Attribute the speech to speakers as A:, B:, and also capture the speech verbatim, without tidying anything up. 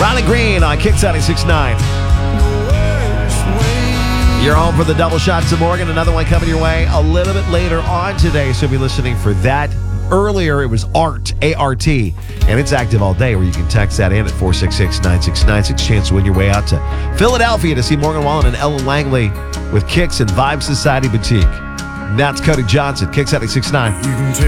A: Riley Green on Kicks ninety-six point nine. You're home for the double shots of Morgan. Another one coming your way a little bit later on today, so you'll be listening for that. Earlier, it was ART, A R T, and it's active all day, where you can text that in at four six six, nine six nine six. Chance to win your way out to Philadelphia to see Morgan Wallen and Ellen Langley with Kicks and Vibe Society Boutique. That's Cody Johnson, Kicks ninety-six point nine.